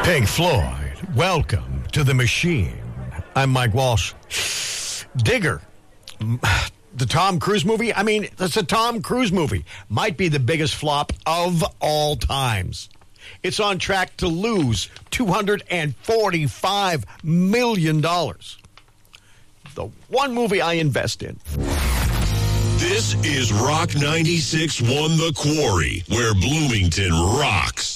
Pink Floyd, welcome to the machine. I'm Mike Walsh. Digger, the Tom Cruise movie. I mean, it's a Tom Cruise movie. Might be the biggest flop of all times. It's on track to lose $245 million. The one movie I invest in. This is Rock 96.1 The Quarry, where Bloomington rocks.